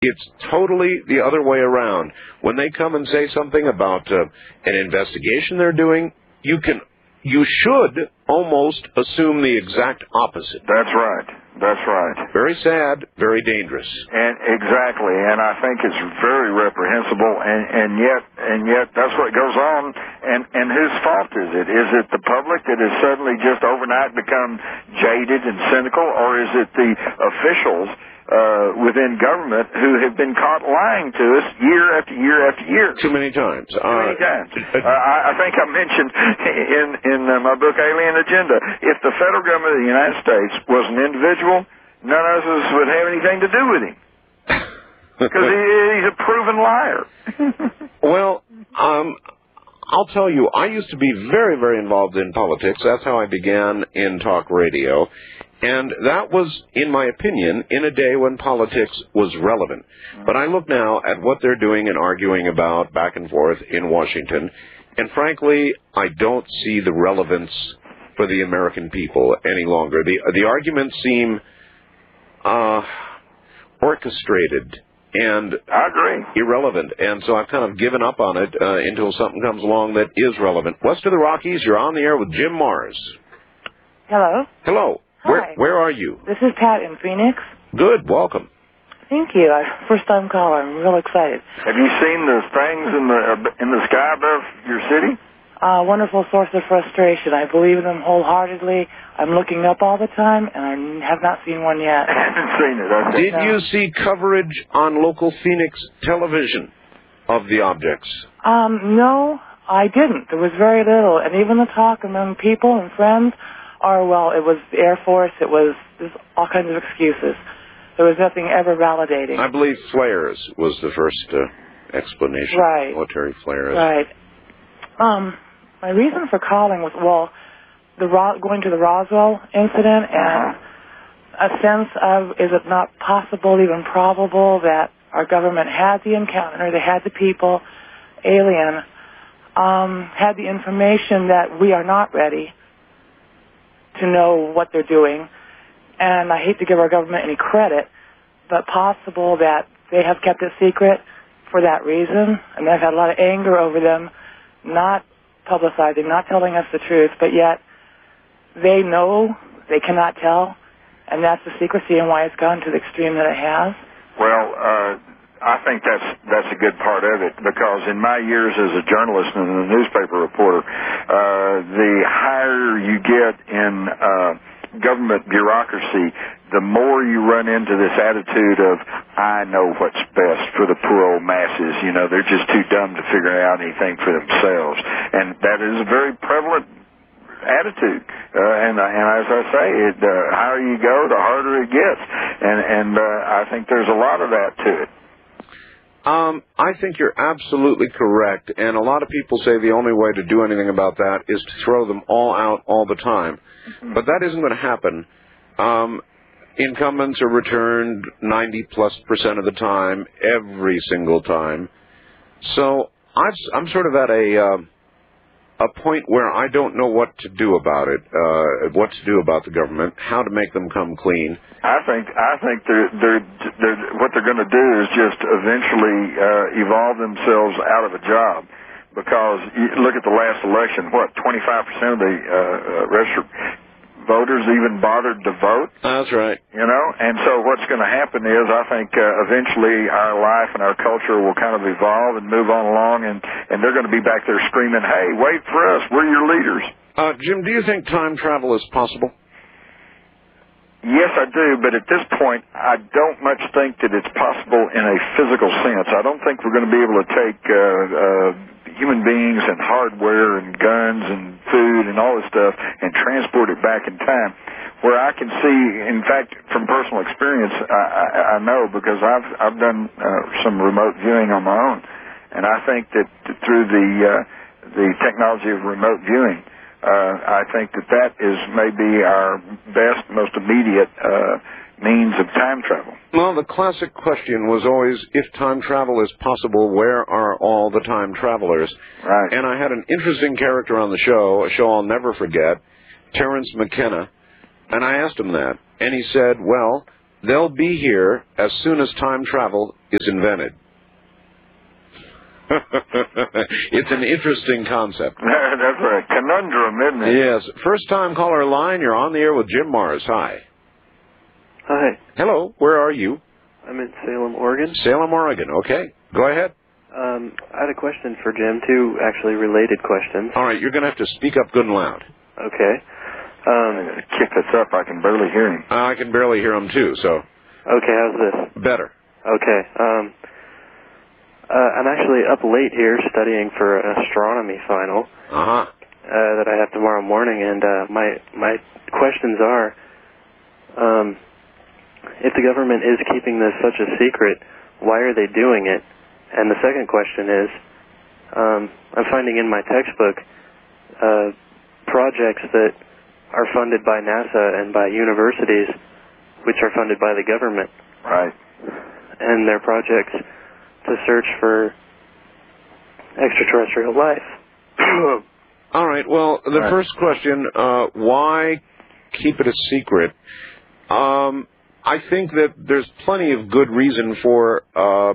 It's totally the other way around. When they come and say something about an investigation they're doing, you should almost assume the exact opposite. That's right. That's right. Very sad, very dangerous. And exactly, and I think it's very reprehensible, and yet that's what goes on. And whose fault is it? Is it the public that has suddenly just overnight become jaded and cynical, or is it the officials within government who have been caught lying to us year after year after year? Too many times. Too many times. I think I mentioned in my book, Alien Agenda, if the federal government of the United States was an individual, none of us would have anything to do with him. Because he's a proven liar. Well, I'll tell you, I used to be very, very involved in politics. That's how I began in talk radio. And that was, in my opinion, in a day when politics was relevant. But I look now at what they're doing and arguing about back and forth in Washington, and frankly, I don't see the relevance for the American people any longer. The arguments seem orchestrated and I agree. Irrelevant, and so I've kind of given up on it until something comes along that is relevant. West of the Rockies, you're on the air with Jim Mars. Hello. Hello. Hi. Where are you? This is Pat in Phoenix. Good. Welcome. Thank you. First-time caller. I'm real excited. Have you seen the things in the sky above your city? Wonderful source of frustration. I believe in them wholeheartedly. I'm looking up all the time, and I have not seen one yet. I haven't seen it. Did you see coverage on local Phoenix television of the objects? No, I didn't. There was very little, and even the talk among people and friends are, well, it was the Air Force, there's all kinds of excuses. There was nothing ever validating. I believe flares was the first explanation. Right. Military flares. Right. My reason for calling was, well, going to the Roswell incident and a sense of, is it not possible, even probable, that our government had the encounter, they had the people, alien, had the information that we are not ready to know what they're doing. And I hate to give our government any credit, but possible that they have kept it secret for that reason, and I've had a lot of anger over them not publicizing, not telling us the truth, but yet they know they cannot tell, and that's the secrecy and why it's gone to the extreme that it has. Well, I think that's a good part of it, because in my years as a journalist and a newspaper reporter, the higher you get in government bureaucracy, the more you run into this attitude of, I know what's best for the poor old masses. You know, they're just too dumb to figure out anything for themselves. And that is a very prevalent attitude. And as I say, the higher you go, the harder it gets. And I think there's a lot of that to it. I think you're absolutely correct, and a lot of people say the only way to do anything about that is to throw them all out all the time. But that isn't going to happen. Incumbents are returned 90+% of the time, every single time. So I'm sort of at a point where I don't know what to do about it, what to do about the government, how to make them come clean. I think they're what they're going to do is just eventually evolve themselves out of a job. Because you look at the last election, 25% of the registered voters even bothered to vote. That's right. You know, and so what's going to happen is I think eventually our life and our culture will kind of evolve and move on along, and they're going to be back there screaming, hey, wait for us, we're your leaders. Jim, do you think time travel is possible? Yes, I do, but at this point, I don't much think that it's possible in a physical sense. I don't think we're going to be able to take human beings and hardware and guns and food and all this stuff and transport it back in time. Where I can see, in fact, from personal experience, I know because I've done some remote viewing on my own, and I think that through the technology of remote viewing, I think that is maybe our best, most immediate means of time travel. Well, the classic question was always, if time travel is possible, where are all the time travelers? Right. And I had an interesting character on the show, a show I'll never forget, Terence McKenna, and I asked him that. And he said, well, they'll be here as soon as time travel is invented. It's an interesting concept. That's a conundrum, isn't it? Yes. First-time caller line, you're on the air with Jim Mars. Hi. Hi. Hello. Where are you? I'm in Salem, Oregon. Salem, Oregon. Okay. Go ahead. I had a question for Jim, two actually related questions. All right. You're going to have to speak up good and loud. Okay. Kick this up. I can barely hear him. I can barely hear him, too, so. Okay, how's this? Better. Okay. I'm actually up late here studying for an astronomy final that I have tomorrow morning, and my questions are, if the government is keeping this such a secret, why are they doing it? And the second question is, I'm finding in my textbook projects that are funded by NASA and by universities, which are funded by the government. Right. And they're projects to search for extraterrestrial life. All right. Well, the first question, why keep it a secret? I think that there's plenty of good reason for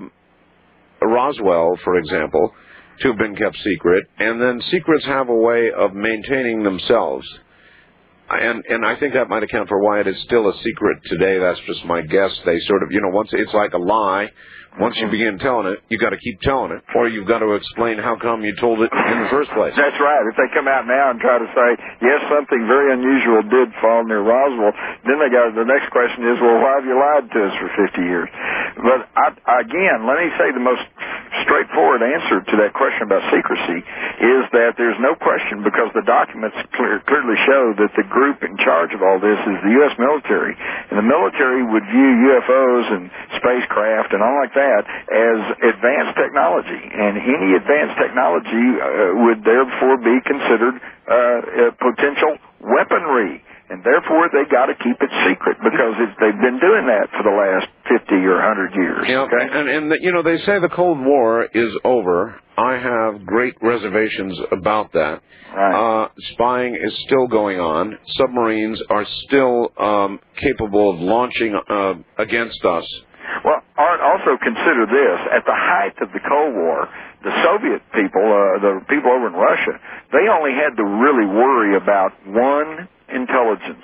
Roswell, for example, to have been kept secret, and then secrets have a way of maintaining themselves. And I think that might account for why it is still a secret today. That's just my guess. They sort of, once it's like a lie. Once you begin telling it, you got to keep telling it, or you've got to explain how come you told it in the first place. That's right. If they come out now and try to say, yes, something very unusual did fall near Roswell, then the next question is, well, why have you lied to us for 50 years? But again, let me say the most straightforward answer to that question about secrecy is that there's no question, because the documents clearly show that the group in charge of all this is the U.S. military. And the military would view UFOs and spacecraft and all like that as advanced technology, and any advanced technology would therefore be considered potential weaponry, and therefore they got to keep it secret, because they've been doing that for the last 50 or 100 years. Yeah, okay? And they say the Cold War is over. I have great reservations about that. Right. Spying is still going on. Submarines are still capable of launching against us. Well, Art, also consider this. At the height of the Cold War, the Soviet people, the people over in Russia, they only had to really worry about one intelligence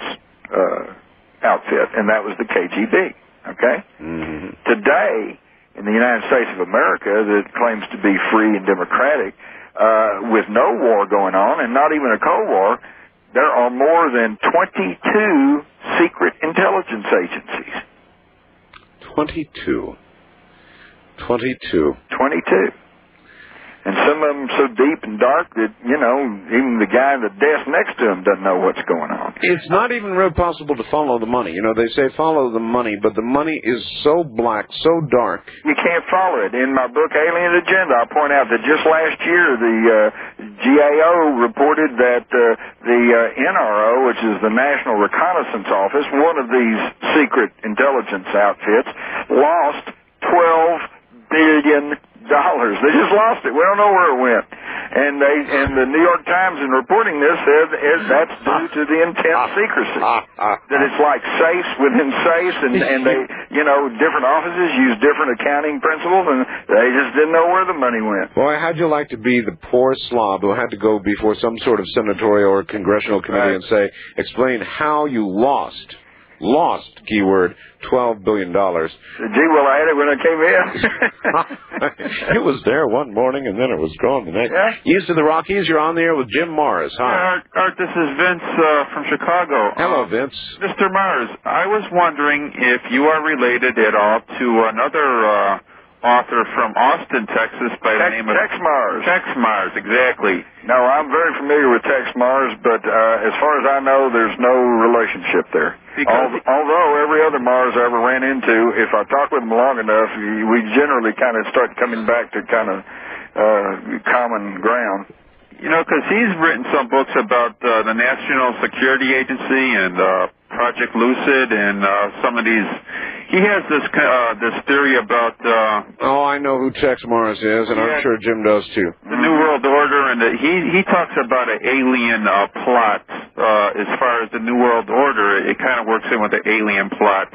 outfit, and that was the KGB, okay? Mm-hmm. Today, in the United States of America, that claims to be free and democratic, with no war going on, and not even a Cold War, there are more than 22 secret intelligence agencies. 22. And some of them so deep and dark that, even the guy at the desk next to him doesn't know what's going on. It's not even real possible to follow the money. They say follow the money, but the money is so black, so dark. You can't follow it. In my book, Alien Agenda, I point out that just last year, the GAO reported that the NRO, which is the National Reconnaissance Office, one of these secret intelligence outfits, lost $12 billion. They just lost it. We don't know where it went. And the New York Times, in reporting this, said that's due to the intense secrecy. That it's like safes within safes, and they, different offices use different accounting principles, and they just didn't know where the money went. Boy, how'd you like to be the poor slob who had to go before some sort of senatorial or congressional committee and say, explain how you lost, keyword, $12 billion. Gee, well, I had it when I came in. It was there one morning, and then it was gone the next. Yeah. East of the Rockies, you're on the air with Jim Mars. Hi. Art, this is Vince from Chicago. Hello, Vince. Mr. Mars, I was wondering if you are related at all to another author from Austin, Texas, by the name of Tex Mars. Tex Mars, exactly. No, I'm very familiar with Tex Mars, but as far as I know, there's no relationship there. Although every other Mars I ever ran into, if I talk with them long enough, we generally kind of start coming back to kind of common ground. Because he's written some books about the National Security Agency and Project Lucid and some of these. He has this theory about. I know who Tex Mars is, and I'm sure Jim does too. The New World Order, and he talks about an alien plot as far as the New World Order. It kind of works in with the alien plot.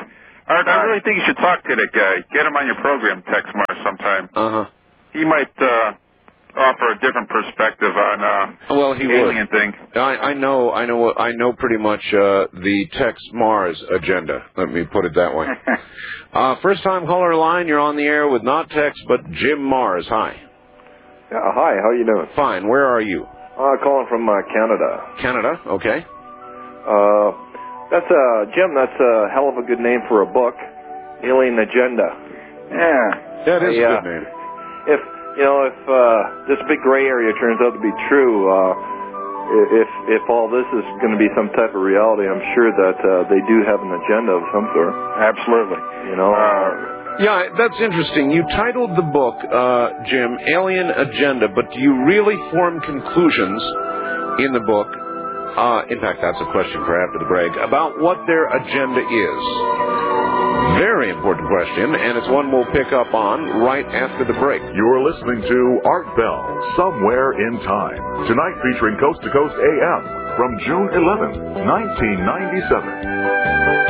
Art, I really think you should talk to that guy. Get him on your program, Tex Mars, sometime. He might offer a different perspective on the alien thing. I know pretty much the Tex Mars agenda. Let me put it that way. First time caller line, you're on the air with not Tex but Jim Mars. Hi. Hi, how you doing? Fine. Where are you? Calling from Canada. Canada, okay. Jim, that's a hell of a good name for a book. Alien Agenda. Yeah. That is a good name. If this big gray area turns out to be true, if all this is going to be some type of reality, I'm sure that they do have an agenda of some sort. Absolutely. Yeah, that's interesting. You titled the book, Jim, Alien Agenda, but do you really form conclusions in the book? In fact, that's a question for after the break, about what their agenda is. Very important question, and it's one we'll pick up on right after the break. You're listening to Art Bell, Somewhere in Time. Tonight featuring Coast to Coast AM from June 11, 1997.